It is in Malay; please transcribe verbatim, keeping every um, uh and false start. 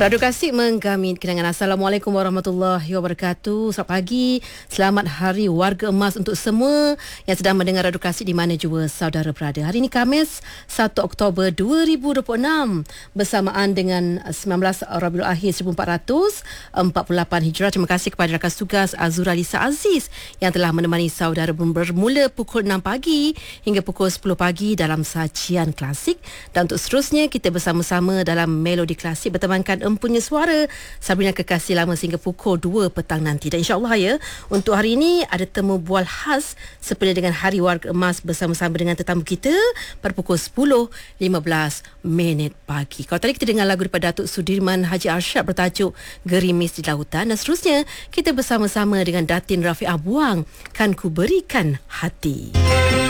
Radio Kasih menggami kenangan. Assalamualaikum warahmatullahi wabarakatuh. Selamat pagi, selamat Hari Warga Emas untuk semua yang sedang mendengar Radio Kasih di mana jua saudara berada. Hari ini Khamis, satu Oktober dua ribu dua puluh enam, bersamaan dengan sembilan belas Rabiul Akhir seribu empat ratus empat puluh lapan Hijrah. Terima kasih kepada rakan tugas Azura Lisa Aziz yang telah menemani saudara bermula pukul enam pagi hingga pukul sepuluh pagi dalam sajian klasik. Dan untuk seterusnya, kita bersama-sama dalam Melodi Klasik bertemankan empunya suara Sabrina Kekasih Lama sehingga pukul dua petang nanti. Dan insyaAllah ya, untuk hari ini ada temu bual khas seperti dengan Hari Warga Emas bersama-sama dengan tetamu kita pada pukul sepuluh lima belas minit pagi. Kalau tadi kita dengar lagu daripada Datuk Sudirman Haji Arsyad bertajuk Gerimis di Lautan, dan seterusnya kita bersama-sama dengan Datin Rafiq Abuang, Kan Ku Berikan Hati.